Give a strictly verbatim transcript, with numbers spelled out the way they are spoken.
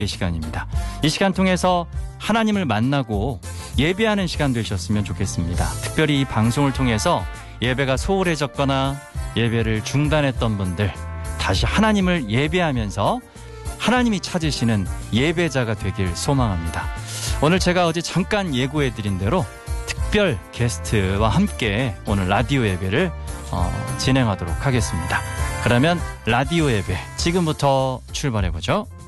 시간입니다. 이 시간 통해서 하나님을 만나고 예배하는 시간 되셨으면 좋겠습니다. 특별히 이 방송을 통해서 예배가 소홀해졌거나 예배를 중단했던 분들, 다시 하나님을 예배하면서 하나님이 찾으시는 예배자가 되길 소망합니다. 오늘 제가 어제 잠깐 예고해드린 대로 특별 게스트와 함께 오늘 라디오 예배를 어, 진행하도록 하겠습니다. 그러면 라디오 예배 지금부터 출발해보죠.